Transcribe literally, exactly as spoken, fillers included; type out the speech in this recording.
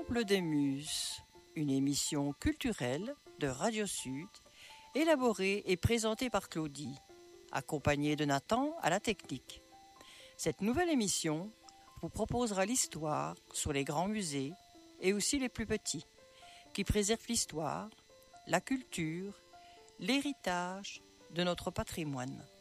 Temple des Muses, une émission culturelle de Radio Sud, élaborée et présentée par Claudie, accompagnée de Nathan à la technique. Cette nouvelle émission vous proposera l'histoire sur les grands musées et aussi les plus petits, qui préservent l'histoire, la culture, l'héritage de notre patrimoine.